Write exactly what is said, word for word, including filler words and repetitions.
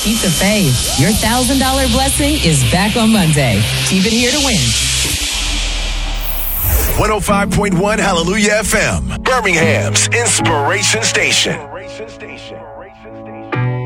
Keep the faith. Your one thousand dollars blessing is back on Monday. Keep it here to win. one oh five point one Hallelujah F M, Birmingham's Inspiration Station.